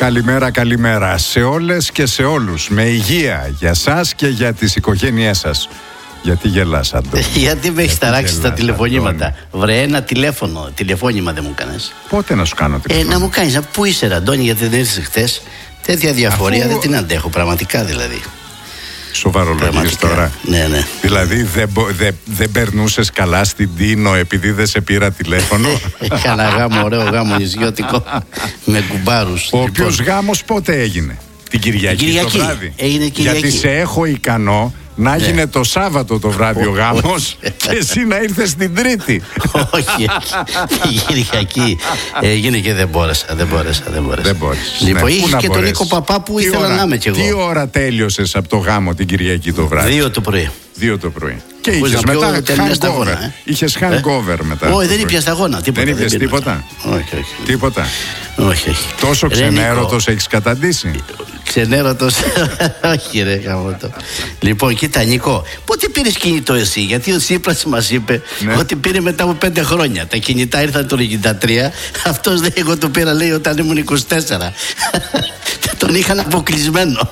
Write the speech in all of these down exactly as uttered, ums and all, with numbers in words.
καλημέρα, καλημέρα σε όλες και σε όλους. Με υγεία για σας και για τις οικογένειές σας. Γιατί γελάς, Αντώνη? Γιατί με έχεις ταράξει στα τηλεφωνήματα. Βρε, ένα τηλέφωνο, τηλεφώνημα δεν μου κάνεις. Πότε να σου κάνω τηλέφωνο? Ε, να μου κάνεις, πού είσαι, ρε, Αντώνη, γιατί δεν ήρθες χτες? Τέτοια διαφορία Αφού... δεν την αντέχω, πραγματικά δηλαδή. Σοβαρολογείς τώρα? Ναι, ναι. Δηλαδή δεν δε, δε περνούσες καλά στην Τίνο επειδή δεν σε πήρα τηλέφωνο? Είχα ένα γάμο, ωραίο γάμο νησιώτικο με κουμπάρους. Ο οποίος γάμος πότε έγινε? Την Κυριακή, την Κυριακή το βράδυ. Έγινε Κυριακή. Γιατί σε έχω ικανό να έγινε ναι. το Σάββατο το βράδυ ο γάμος και εσύ να ήρθες την Τρίτη. Όχι, την Κυριακή έγινε και δεν μπόρεσα, δεν μπόρεσα, δεν μπόρεσα. Δεν μπόρεσες. Λοιπόν, ναι. είχε και τον Νίκο Παπά που τι ήθελα ώρα, να είμαι κι εγώ. Τι ώρα τέλειωσες από το γάμο την Κυριακή το βράδυ? Δύο το πρωί. Δύο το πρωί. Και είχες μετά hangover. Ε? Είχες hangover ε? μετά. Όχι, δεν ήπια σταγόνα. Δεν ήπιες τίποτα? Όχι, όχι. Τίποτα. Όχι, όχι. Τόσο ξενέρωτος έχεις καταντήσει? Ξενέρωτος. Όχι, ρε γαμώτο. Λοιπόν, κοίτα, Νικό, πότε πήρες κινητό εσύ? Γιατί ο Τσίπρας μας είπε ναι. ότι πήρε μετά από πέντε χρόνια. Τα κινητά ήρθαν το ενενήντα τρία. Αυτός λέει, εγώ το πήρα, λέει, όταν ήμουν είκοσι τέσσερα. Τον είχαν αποκλεισμένο.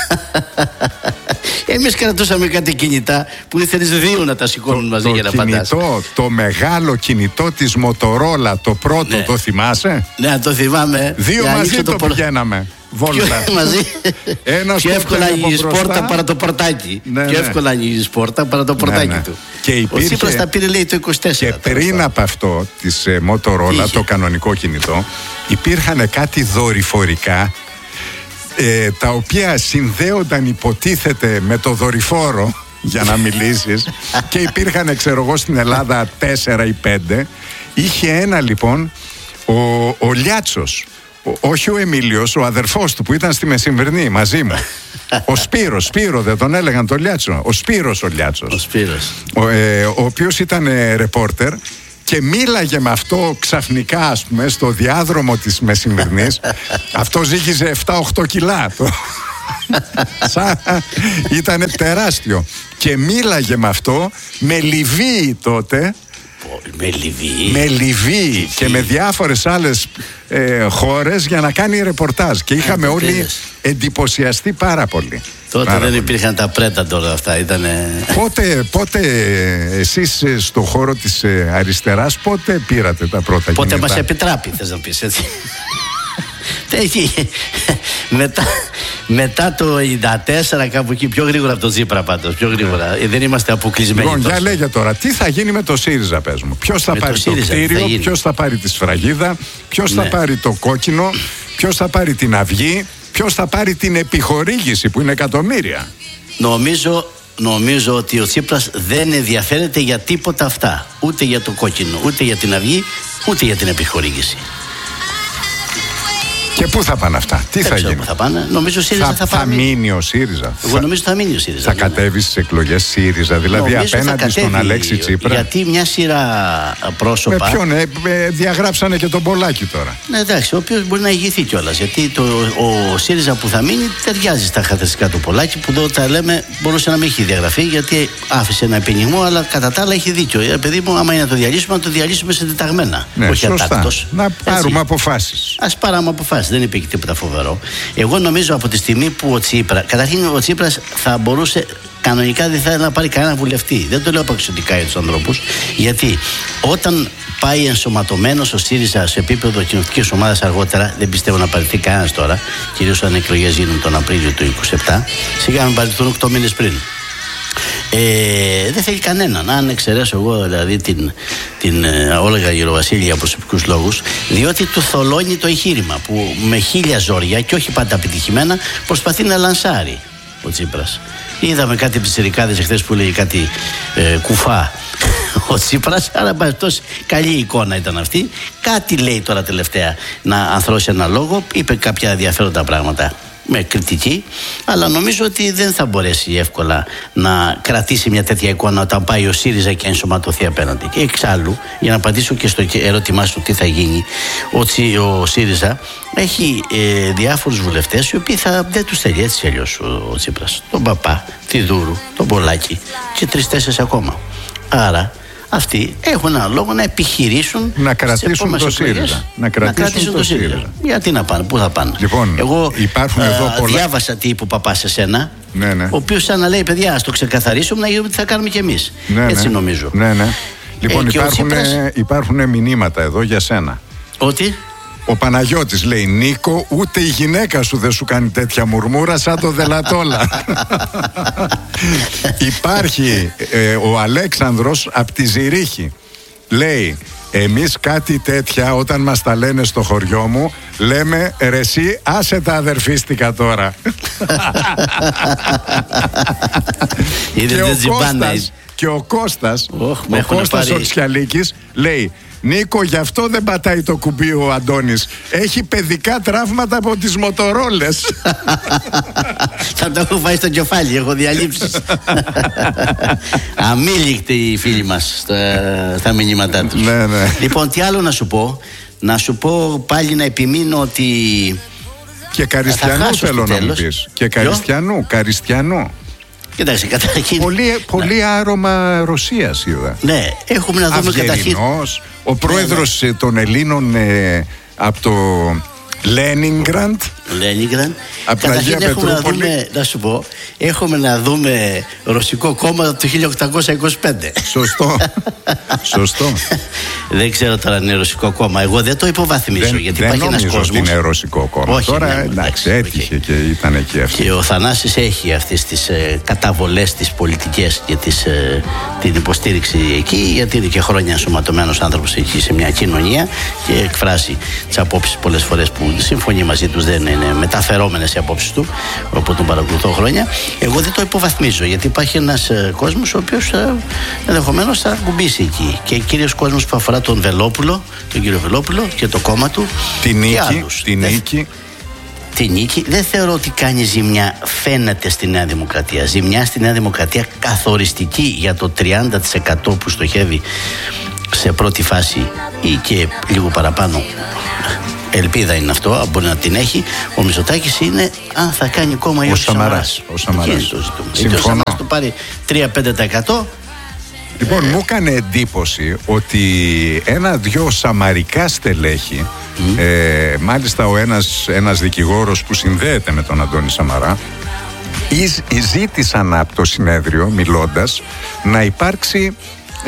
Εμείς κρατούσαμε κάτι κινητά που ήθελες δύο να τα σηκώνουν μαζί το για να παντάς. Το μεγάλο κινητό της Motorola, το πρώτο, ναι. το θυμάσαι? Ναι, το θυμάμαι. Δύο μαζί το, το πηγαίναμε. Βόλτα. Μαζί. Ένας πιο εύκολα ανοίγεις πόρτα παρά το πορτάκι. Ναι, πιο ναι. εύκολα ανοίγεις πόρτα παρά το πορτάκι ναι, ναι. του. Και υπήρχε... Ο Τσίπρας τα πήρε, λέει, το είκοσι τέσσερα. Και πριν από αυτό της ε, Motorola, το κανονικό κινητό, υπήρχαν κάτι δορυφορικά ε, τα οποία συνδέονταν, υποτίθεται, με το δορυφόρο για να μιλήσεις και υπήρχαν, ξέρω εγώ, στην Ελλάδα τέσσερα ή πέντε. Είχε ένα λοιπόν ο, ο Λιάτσος, ο, όχι ο Εμίλιος, ο αδερφός του που ήταν στη Μεσημβρινή μαζί μου. Ο Σπύρος, Σπύρο δεν τον έλεγαν το Λιάτσο? Ο Σπύρος ο Λιάτσος. Ο Σπύρος. Ο, ε, ο οποίος ήταν ε, ρεπόρτερ και μίλαγε με αυτό ξαφνικά, ας πούμε, στο διάδρομο της Μεσημβρινής. Αυτό ζύγιζε επτά οκτώ κιλά. Ήταν τεράστιο. Και μίλαγε με αυτό με Λιβύη τότε. Με Λιβύη. Με Λιβύη και με διάφορες άλλες ε, χώρες για να κάνει ρεπορτάζ. Και είχαμε όλοι εντυπωσιαστεί πάρα πολύ. Τότε πάρα δεν πολύ. Υπήρχαν τα πρέτα τώρα αυτά. Ήτανε... Πότε, πότε εσείς στο χώρο της αριστεράς, πότε πήρατε τα πρώτα κινητά? Πότε μας επιτράπει, θες να πεις έτσι? μετά, μετά το ενενήντα τέσσερα, κάπου εκεί, πιο γρήγορα από το Τσίπρα πάντως, πιο γρήγορα. Ε, δεν είμαστε αποκλεισμένοι. Λοιπόν, για λέγε τώρα, τι θα γίνει με το ΣΥΡΙΖΑ, πες μου? Ποιος θα με πάρει το, το κτίριο, ποιος θα πάρει τη σφραγίδα, ποιος ναι. θα πάρει το κόκκινο, ποιος θα πάρει την αυγή, ποιος θα πάρει την επιχορήγηση που είναι εκατομμύρια? Νομίζω, νομίζω ότι ο Τσίπρας δεν ενδιαφέρεται για τίποτα αυτά. Ούτε για το κόκκινο, ούτε για την αυγή, ούτε για την επιχορήγηση. Και πού θα πάνε αυτά, τι δεν θα γίνει? Πού θα πάνε. Νομίζω ο ΣΥΡΙΖΑ θα, θα, θα μείνει ο ΣΥΡΙΖΑ. Εγώ νομίζω θα μείνει ο ΣΥΡΙΖΑ. Θα ναι. κατέβει στις εκλογές ΣΥΡΙΖΑ, δηλαδή νομίζω απέναντι στον Αλέξη Τσίπρα. Γιατί μια σειρά πρόσωπα. Με ποιον, ε, ε, διαγράψανε και τον Πολάκη τώρα. Ναι, εντάξει, ο οποίος μπορεί να ηγηθεί κιόλας. Γιατί το, ο ΣΥΡΙΖΑ που θα μείνει ταιριάζει στα χαρακτηριστικά του Πολάκη, που εδώ τα λέμε μπορούσε να μην έχει διαγραφεί, γιατί άφησε ένα επενιγμό, αλλά κατά τα άλλα έχει δίκιο. Ε, παιδί μου, άμα είναι να το διαλύσουμε, να το διαλύσουμε συντεταγμένα. Ναι, όχι ατάκτως. Να πάρουμε αποφάσεις. Ας πάρουμε αποφάσεις. Δεν υπήρχε τίποτα φοβερό. Εγώ νομίζω από τη στιγμή που ο Τσίπρα, καταρχήν ο Τσίπρας θα μπορούσε, κανονικά δεν θα ήθελε να πάρει κανένα βουλευτή. Δεν το λέω απαξιωτικά για τους ανθρώπους, γιατί όταν πάει ενσωματωμένος ο ΣΥΡΙΖΑ σε επίπεδο κοινωνικής ομάδας αργότερα, δεν πιστεύω να παραιτηθεί κανένας τώρα, κυρίως αν οι εκλογές γίνουν τον Απρίλιο του είκοσι επτά, σιγά να παραιτηθούν οκτώ μήνες πριν. Ε, δεν θέλει κανέναν, αν εξαιρέσω εγώ δηλαδή την, την ε, Όλγα Γεροβασίλη για προσωπικούς λόγους, διότι του θολώνει το εγχείρημα που με χίλια ζόρια και όχι πάντα επιτυχημένα προσπαθεί να λανσάρει ο Τσίπρας. Είδαμε κάτι πιτσιρικάδες εχθές που λέει κάτι ε, κουφά ο Τσίπρας, αλλά αυτός καλή εικόνα ήταν αυτή. Κάτι λέει τώρα τελευταία να ανθρώσει ένα λόγο, είπε κάποια ενδιαφέροντα πράγματα με κριτική, αλλά νομίζω ότι δεν θα μπορέσει εύκολα να κρατήσει μια τέτοια εικόνα όταν πάει ο ΣΥΡΙΖΑ και ενσωματωθεί απέναντι. Και εξάλλου, για να απαντήσω και στο ερώτημά σου τι θα γίνει, ο, Τσι, ο ΣΥΡΙΖΑ έχει ε, διάφορους βουλευτές οι οποίοι θα, δεν τους θέλει έτσι αλλιώς ο, ο Τσίπρας. Τον Παπά, τη Δούρου, τον Πολάκη και τρεις-τέσσερις ακόμα. Άρα αυτοί έχουν ένα λόγο να επιχειρήσουν να κρατήσουν το ΣΥΡΙΖΑ. Να κρατήσουν, να κρατήσουν το, το ΣΥΡΙΖΑ. ΣΥΡΙΖΑ. Γιατί να πάνε, πού θα πάνε. Λοιπόν, εγώ υπάρχουν ε, εδώ πολλά... διάβασα τι είπε ο παπάς σε σένα, ναι, ναι. ο οποίος σαν να λέει, παιδιά, ας το ξεκαθαρίσουμε, να γίνουμε τι θα κάνουμε κι εμείς. Ναι, έτσι ναι. νομίζω. Ναι, ναι. Λοιπόν, ε, υπάρχουν, Τσίπρας... υπάρχουν μηνύματα εδώ για σένα. Ότι? Ο Παναγιώτης λέει: Νίκο, ούτε η γυναίκα σου δεν σου κάνει τέτοια μουρμούρα σαν το Δελατόλα. Υπάρχει ε, ο Αλέξανδρος από τη Ζηρίχη. Λέει: εμείς κάτι τέτοια όταν μας τα λένε στο χωριό μου, λέμε ρε εσύ, άσε τα αδερφίστικα τώρα. και, ο Κώστας, και ο Κώστας, oh, ο Κώστας ο Τσιαλίκης λέει: Νίκο, γι' αυτό δεν πατάει το κουμπί ο Αντώνης. Έχει παιδικά τραύματα από τις μοτορόλες. Θα το έχω φάει στο κεφάλι, έχω διαλύψεις. Αμήλικτοι οι φίλοι μας στα, στα μηνύματά τους. Ναι, ναι. Λοιπόν, τι άλλο να σου πω. Να σου πω πάλι να επιμείνω ότι... Και Καριστιανού θέλω να μου πεις. Και Καριστιανού, Καριστιανού. Κοιτάξτε, καταρχήν. Πολύ, πολύ ναι. άρωμα Ρωσίας είδα. Ναι, έχουμε να δούμε καταρχήν. Ο πρόεδρος ναι, ναι. των Ελλήνων ε, από το Λένινγκραντ. Λένινγκραντ. Καταρχήν έχουμε να δούμε, να σου πω, έχουμε να δούμε ρωσικό κόμμα από το χίλια οκτακόσια είκοσι πέντε. Σωστό. Σωστό. Δεν ξέρω τώρα αν είναι ρωσικό κόμμα. Εγώ δεν το υποβαθμίζω. Δεν, γιατί δεν υπάρχει ένας κόσμος. Δεν είναι ρωσικό κόμμα. Όχι, τώρα ναι, εντάξει, έτυχε okay. και ήταν εκεί αυτό. Και ο Θανάσης έχει αυτές τις ε, καταβολές τις πολιτικές και τις, ε, την υποστήριξη εκεί, γιατί είναι και χρόνια ενσωματωμένος άνθρωπος εκεί σε μια κοινωνία και εκφράσει τις απόψεις πολλές φορές που συμφωνεί μαζί τους, δεν είναι μεταφερόμενες οι απόψεις του, όπου τον παρακολουθώ χρόνια. Εγώ δεν το υποβαθμίζω, γιατί υπάρχει ένας ε, κόσμος ο οποίος ε, ενδεχομένως θα κουμπίσει εκεί. Και κυρίως κόσμος που αφορά τον Βελόπουλο, τον κύριο Βελόπουλο και το κόμμα του. Τη νίκη. Τη νίκη. Τη νίκη. Δεν θεωρώ ότι κάνει ζημιά, φαίνεται στη Νέα Δημοκρατία. Ζημιά στη Νέα Δημοκρατία καθοριστική για το τριάντα τοις εκατό που στοχεύει σε πρώτη φάση ή και λίγο παραπάνω. Ελπίδα είναι αυτό, μπορεί να την έχει. Ο Μητσοτάκης είναι αν θα κάνει κόμμα ή ο Σαμαράς. Ο Σαμαράς. Ο Σαμαράς του πάρει τρία με πέντε τοις εκατό. Λοιπόν, ε... μου έκανε εντύπωση ότι ένα-δυο σαμαρικά στελέχη, mm. ε, μάλιστα ο ένας, ένας δικηγόρος που συνδέεται με τον Αντώνη Σαμαρά, ζήτησαν από το συνέδριο, μιλώντας, να υπάρξει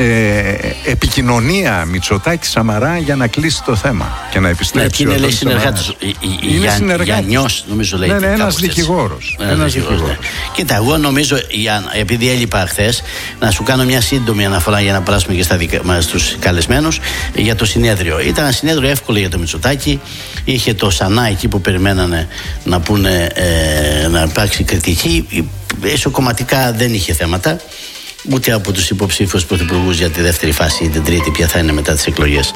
Ε, επικοινωνία Μητσοτάκη-Σαμαρά για να κλείσει το θέμα και να επιστρέψει. Ναι, είναι λέει συνεργάτης. Είναι συνεργάτης. Γιαννιός, νομίζω λέει. Ναι, ναι, ένας δικηγόρος. Ένας, ένας δικηγόρος. Ναι. Κοίτα, εγώ νομίζω, επειδή έλειπα χθες, να σου κάνω μια σύντομη αναφορά για να περάσουμε και στα δικα, μας, στους καλεσμένους για το συνέδριο. Ήταν ένα συνέδριο εύκολο για το Μητσοτάκη. Είχε το Σανά εκεί που περιμένανε να πούνε ε, να υπάρξει κριτική. Εσωκομματικά δεν είχε θέματα. Ούτε από τους υποψήφιους πρωθυπουργούς για τη δεύτερη φάση ή την τρίτη, ποια θα είναι μετά τις εκλογές.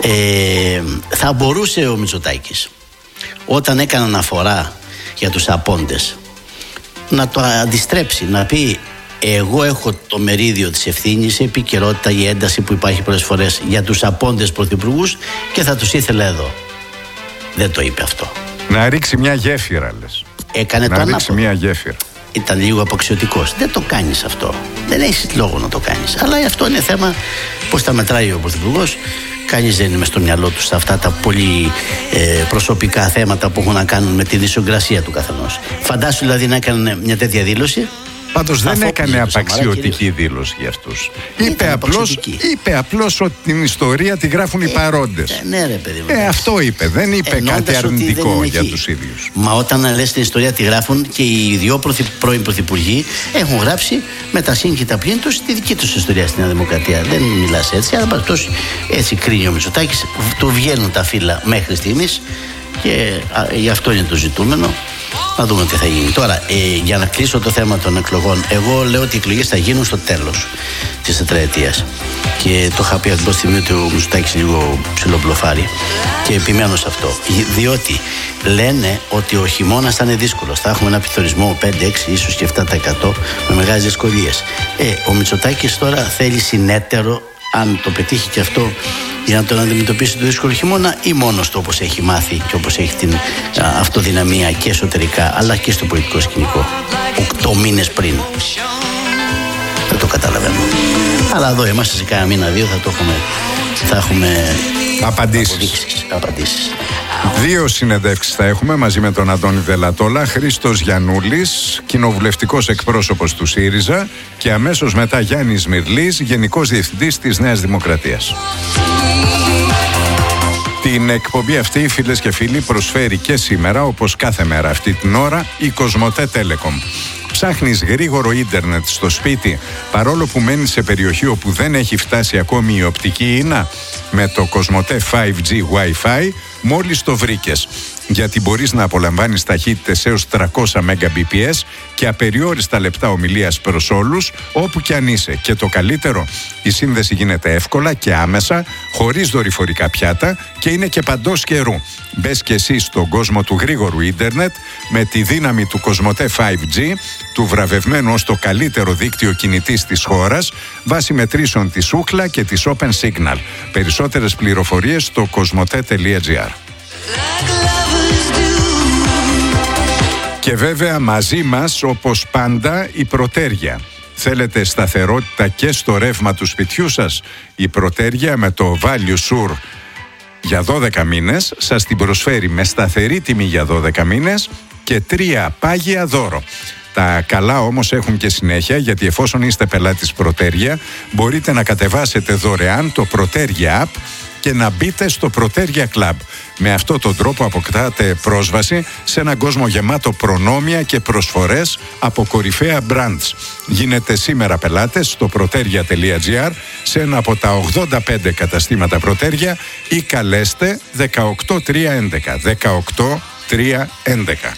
Ε, θα μπορούσε ο Μητσοτάκης, όταν έκανε αναφορά για τους απόντες, να το αντιστρέψει, να πει: εγώ έχω το μερίδιο της ευθύνης, η επικαιρότητα, η ένταση που υπάρχει πολλές φορές για τους απόντες πρωθυπουργούς και θα τους ήθελα εδώ. Δεν το είπε αυτό. Να ρίξει μια γέφυρα, λες. Έκανε να το ρίξει ανάποδο. μια γέφυρα. Ήταν λίγο αποξιωτικός. Δεν το κάνεις αυτό. Δεν έχεις λόγο να το κάνεις. Αλλά αυτό είναι θέμα πώς τα μετράει ο πρωθυπουργός. Κανείς δεν είναι μες στο μυαλό του σε αυτά τα πολύ ε, προσωπικά θέματα που έχουν να κάνουν με τη δισογκρασία του καθενός. Φαντάσου δηλαδή να έκανε μια τέτοια δήλωση. Πάντως δεν έκανε απαξιωτική δήλωση για αυτούς. Είπε απλώς, είπε απλώς ότι την ιστορία τη γράφουν ε, οι παρόντες. Ε, ναι, ρε παιδί μου. Ε, αυτό είπε. Δεν είπε ενώντας κάτι αρνητικό για εκεί. Τους ίδιους. Μα όταν λες την ιστορία τη γράφουν και οι δυο πρωθυ, πρώην πρωθυπουργοί έχουν γράψει με τα σύν και τα πλήν τους τη δική τους ιστορία στην Δημοκρατία. Δεν μιλάς έτσι, αλλά παστός, έτσι κρίνει ο Μητσοτάκης. Του βγαίνουν τα φύλλα μέχρι στιγμής και α, γι' αυτό είναι το ζητούμενο. Να δούμε τι θα γίνει. Τώρα, ε, για να κλείσω το θέμα των εκλογών, εγώ λέω ότι οι εκλογές θα γίνουν στο τέλος της τετραετίας. Και το είχα πει από την στιγμή ότι ο Μητσοτάκης λίγο ψιλομπλοφάρει. Και επιμένω σε αυτό. Διότι λένε ότι ο χειμώνας θα είναι δύσκολος. Θα έχουμε ένα πληθωρισμό πέντε, έξι, ίσως και επτά τοις εκατό με μεγάλες δυσκολίες. Ε, ο Μητσοτάκης τώρα θέλει συνέτερο, αν το πετύχει και αυτό, για να τον αντιμετωπίσει το δύσκολο χειμώνα, ή μόνος του όπως έχει μάθει και όπως έχει την α, αυτοδυναμία και εσωτερικά αλλά και στο πολιτικό σκηνικό οκτώ μήνες πριν. το καταλαβαίνω. Αλλά εδώ είμαστε σε κάνα μήνα δύο, θα το έχουμε, θα έχουμε απαντήσεις. απαντήσεις. Δύο συνεντεύξεις θα έχουμε μαζί με τον Αντώνη Δελατόλα. Χρήστος Γιαννούλης, κοινοβουλευτικός εκπρόσωπος του ΣΥΡΙΖΑ, και αμέσως μετά Γιάννης Μυρλής, Γενικός Διευθυντής της Νέας Δημοκρατίας. Την εκπομπή αυτή, φίλες και φίλοι, προσφέρει και σήμερα, όπως κάθε μέρα αυτή την ώρα, η Κοσμοτέ Telecom. Ψάχνεις γρήγορο ίντερνετ στο σπίτι, παρόλο που μένεις σε περιοχή όπου δεν έχει φτάσει ακόμη η οπτική ίνα? Με το Κοσμοτέ φάιβ τζι Wi-Fi μόλις το βρήκες. Γιατί μπορείς να απολαμβάνεις ταχύτητες έως τριακόσια Mbps και απεριόριστα λεπτά ομιλίας προς όλους, όπου και αν είσαι. Και το καλύτερο, η σύνδεση γίνεται εύκολα και άμεσα, χωρίς δορυφορικά πιάτα, και είναι και παντός καιρού. Μπες και εσύ στον κόσμο του γρήγορου ίντερνετ με τη δύναμη του Κοσμοτέ φάιβ τζι, του βραβευμένου ως το καλύτερο δίκτυο κινητής της χώρας, βάσει μετρήσεων της Ookla και της Open Signal. Περισσότερες πληροφορίες στο κοσμοτέ τελεία τζι άρ. Και βέβαια μαζί μας, όπως πάντα, η Προτέρια. Θέλετε σταθερότητα και στο ρεύμα του σπιτιού σας? Η Προτέρια με το Value Sur για δώδεκα μήνες σας την προσφέρει με σταθερή τιμή για δώδεκα μήνες και τρία πάγια δώρο. Τα καλά όμως έχουν και συνέχεια, γιατί εφόσον είστε πελάτης Προτέρια, μπορείτε να κατεβάσετε δωρεάν το Προτέρια App και να μπείτε στο Προτέρια Club. Με αυτόν τον τρόπο αποκτάτε πρόσβαση σε έναν κόσμο γεμάτο προνόμια και προσφορές από κορυφαία brands. Γίνετε σήμερα πελάτες στο προτέρια τελεία τζι άρ, σε ένα από τα ογδόντα πέντε καταστήματα Προτέρια, ή καλέστε δεκαοκτώ τριακόσια έντεκα. δεκαοκτώ τριακόσια έντεκα.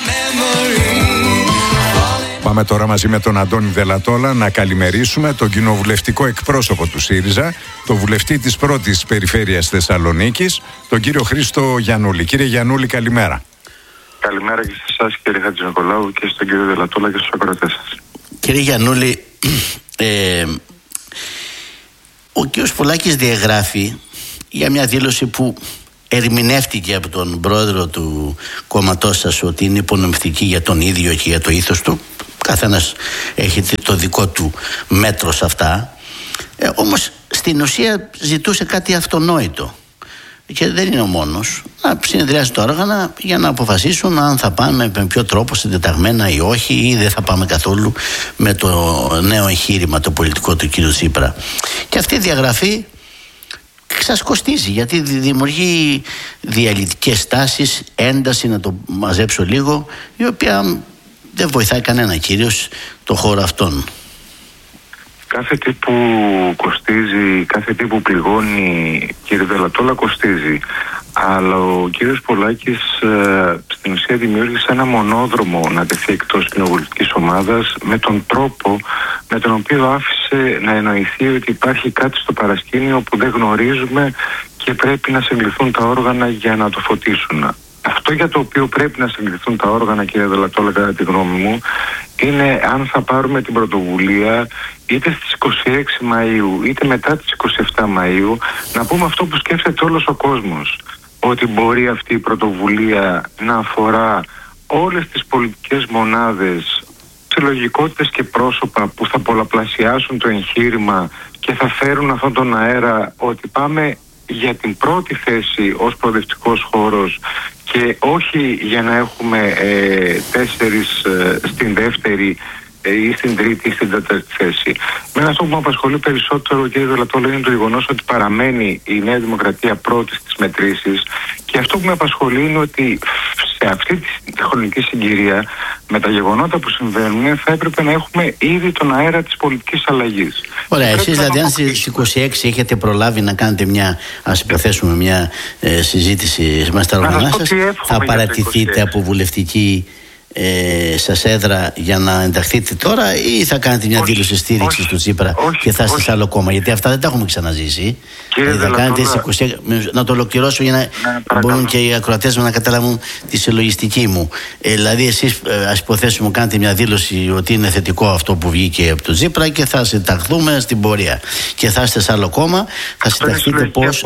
Πάμε τώρα μαζί με τον Αντώνη Δελατόλα να καλημερίσουμε τον κοινοβουλευτικό εκπρόσωπο του ΣΥΡΙΖΑ, τον βουλευτή της πρώτης περιφέρειας Θεσσαλονίκης, τον κύριο Χρήστο Γιαννούλη. Κύριε Γιαννούλη, καλημέρα. Καλημέρα και σε εσάς, κύριε Χατζηνικολάου, και στον κύριο Δελατόλα και στους ακροατές σας. Κύριε Γιαννούλη, ε, ο κύριος Πολάκης διαγράφει για μια δήλωση που ερμηνεύτηκε από τον πρόεδρο του κόμματός σας ότι είναι υπονομευτική για τον ίδιο και για το ήθος του. Καθένας έχει το δικό του μέτρο σε αυτά. Ε, όμως στην ουσία ζητούσε κάτι αυτονόητο. Και δεν είναι ο μόνος. Να συνεδριάσει τα όργανα για να αποφασίσουν αν θα πάμε με ποιο τρόπο συντεταγμένα ή όχι, ή δεν θα πάμε καθόλου με το νέο εγχείρημα το πολιτικό του κ. Τσίπρα. Και αυτή η διαγραφή σας κοστίζει, γιατί δημιουργεί διαλυτικές τάσεις, ένταση, να το μαζέψω λίγο, η οποία δεν βοηθάει κανένα, κυρίως το χώρο αυτόν. Κάθε τι που κοστίζει, κάθε τι που πληγώνει, κύριε Δελατόλα, κοστίζει. Αλλά ο κύριος Πολάκης ε, στην ουσία δημιούργησε ένα μονόδρομο να τεθεί εκτός κοινοβουλευτικής ομάδας, με τον τρόπο με τον οποίο άφησε να εννοηθεί ότι υπάρχει κάτι στο παρασκήνιο που δεν γνωρίζουμε και πρέπει να συγκληθούν τα όργανα για να το φωτίσουν. Αυτό για το οποίο πρέπει να συγκληθούν τα όργανα, κύριε Δελατόλα, κατά τη γνώμη μου, είναι αν θα πάρουμε την πρωτοβουλία είτε στις είκοσι έξι Μαΐου είτε μετά τις είκοσι επτά Μαΐου να πούμε αυτό που σκέφτεται όλος ο κόσμος, ότι μπορεί αυτή η πρωτοβουλία να αφορά όλες τις πολιτικές μονάδες, συλλογικότητες και πρόσωπα που θα πολλαπλασιάσουν το εγχείρημα και θα φέρουν αυτόν τον αέρα, ότι πάμε για την πρώτη θέση ως προοδευτικός χώρος και όχι για να έχουμε ε, τέσσερις ε, στην δεύτερη ε, ή στην τρίτη ή στην τέταρτη θέση. Με αυτό που με απασχολεί περισσότερο, κύριε Δελατόλα, είναι το γεγονός ότι παραμένει η Νέα Δημοκρατία πρώτη στις μετρήσεις, και αυτό που με απασχολεί είναι ότι σε αυτή τη χρονική συγκυρία, με τα γεγονότα που συμβαίνουν, θα έπρεπε να έχουμε ήδη τον αέρα της πολιτικής αλλαγής. Ωραία, εσείς δηλαδή αν στις είκοσι έξι έχετε προλάβει να κάνετε μια, ας υποθέσουμε, μια ε, συζήτηση με στα όργανα σας, θα παρατηθείτε από βουλευτική ε, σας έδρα για να ενταχθείτε τώρα, ή θα κάνετε μια όχι, δήλωση στήριξης του Τσίπρα όχι, και θα είστε σε άλλο κόμμα? Γιατί αυτά δεν τα έχουμε ξαναζήσει. Δηλαδή θα κάνετε στις είκοσι έξι, να το ολοκληρώσω για να ναι, μπορούν και οι ακροατές μου να καταλάβουν τη συλλογιστική μου. Ε, δηλαδή εσείς, ας υποθέσουμε, κάνετε μια δήλωση ότι είναι θετικό αυτό που βγήκε από τον Τσίπρα και θα συνταχθούμε στην πορεία και θα είστε σε άλλο κόμμα, θα συνταχθείτε πως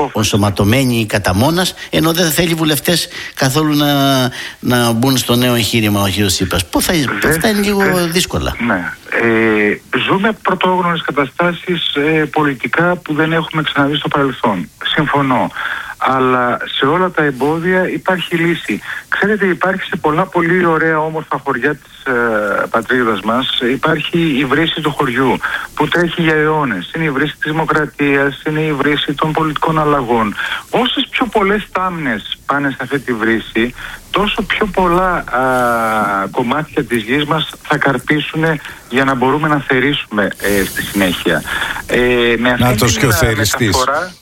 ενσωματωμένοι κατά μόνας, ενώ δεν θέλει βουλευτές καθόλου να, να μπουν στο νέο εγχείρημα ο κ. κύριος Τσίπρας. Πού θα, Δε, θα είναι λίγο δε, δύσκολα. Ναι. Ε, ζούμε πρωτόγνωρες καταστάσεις ε, πολιτικά που δεν έχουμε ξαναδεί στο παρελθόν. Συμφωνώ. Αλλά σε όλα τα εμπόδια υπάρχει λύση. Ξέρετε, υπάρχει σε πολλά πολύ ωραία όμορφα χωριά της ε, πατρίδας μας, υπάρχει η βρύση του χωριού που τρέχει για αιώνες. Είναι η βρύση της δημοκρατίας, είναι η βρύση των πολιτικών αλλαγών. Όσες πιο πολλές τάμνες πάνε σε αυτή τη βρύση, τόσο πιο πολλά α, κομμάτια της γης μας θα καρπίσουν για να μπορούμε να θερήσουμε ε, στη συνέχεια. Ε, με αυτή να το σκιοθεριστείς.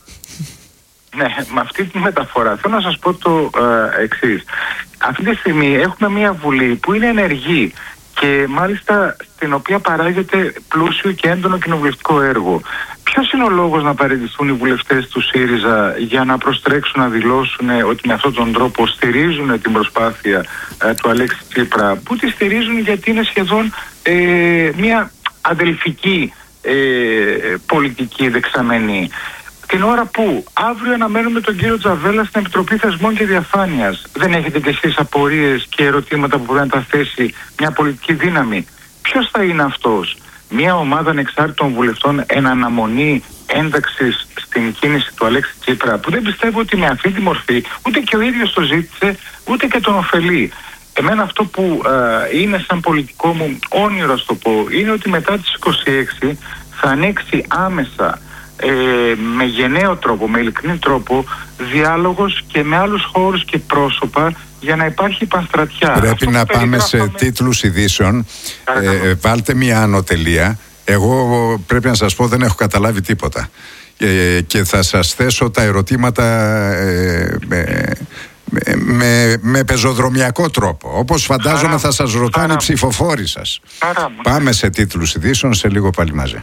Ναι, με αυτή τη μεταφορά θέλω να σας πω το ε, εξής. Αυτή τη στιγμή έχουμε μια Βουλή που είναι ενεργή και μάλιστα στην οποία παράγεται πλούσιο και έντονο κοινοβουλευτικό έργο. Ποιος είναι ο λόγος να παραιτηθούν οι βουλευτές του ΣΥΡΙΖΑ για να προστρέξουν να δηλώσουν ότι με αυτόν τον τρόπο στηρίζουν την προσπάθεια ε, του Αλέξη Τσίπρα, που τη στηρίζουν γιατί είναι σχεδόν ε, μια αδελφική ε, πολιτική δεξαμενή. Την ώρα που αύριο αναμένουμε τον κύριο Τζαβέλα στην Επιτροπή Θεσμών και Διαφάνειας. Δεν έχετε κι εσείς απορίες και ερωτήματα που μπορεί να τα θέσει μια πολιτική δύναμη? Ποιος θα είναι αυτός? Μια ομάδα ανεξάρτητων βουλευτών εν αναμονή ένταξης στην κίνηση του Αλέξη Τσίπρα, που δεν πιστεύω ότι με αυτή τη μορφή ούτε και ο ίδιος το ζήτησε, ούτε και τον ωφελεί. Εμένα αυτό που ε, είναι σαν πολιτικό μου όνειρο, ας το πω, είναι ότι μετά τις είκοσι έξι θα ανοίξει άμεσα, Ε, με γενναίο τρόπο, με ειλικρινή τρόπο, διάλογος και με άλλους χώρους και πρόσωπα για να υπάρχει πανστρατιά. Πρέπει αυτό να πάμε σε τίτλους ειδήσεων. Ε, βάλτε μια ανωτελεία. Εγώ πρέπει να σας πω δεν έχω καταλάβει τίποτα. Ε, και θα σας θέσω τα ερωτήματα ε, με, με, με πεζοδρομιακό τρόπο. Όπως φαντάζομαι Άρα, θα σας ρωτάνε οι ψηφοφόροι σας. Άρα, πάμε σε τίτλους ειδήσεων, σε λίγο πάλι μαζί.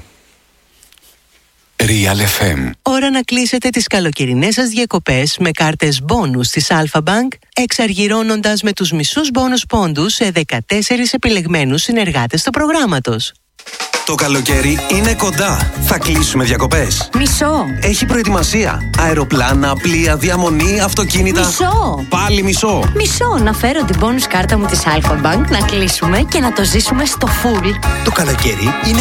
Real εφ εμ. Ώρα να κλείσετε τις καλοκαιρινές σας διακοπές με κάρτες μπόνους της Alpha Bank, εξαργυρώνοντας με τους μισούς μπόνους πόντους σε δεκατέσσερις επιλεγμένους συνεργάτες του προγράμματος. Το καλοκαίρι είναι κοντά. Θα κλείσουμε διακοπές. Μισό. Έχει προετοιμασία. Αεροπλάνα, πλοία, διαμονή, αυτοκίνητα. Μισό. Πάλι μισό. Μισό. Να φέρω την bonus κάρτα μου της Alpha Bank, να κλείσουμε και να το ζήσουμε στο full. Το καλοκαίρι είναι